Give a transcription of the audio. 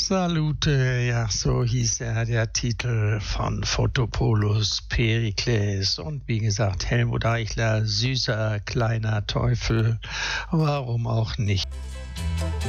Salute, ja, so hieß der Titel von Fotopoulos Perikles und wie gesagt Helmut Eichler, süßer kleiner Teufel, warum auch nicht.